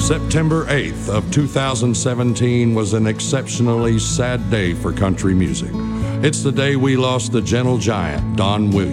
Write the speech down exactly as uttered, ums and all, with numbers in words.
September eighth of two thousand seventeen was an exceptionally sad day for country music. It's the day we lost the gentle giant, Don Williams.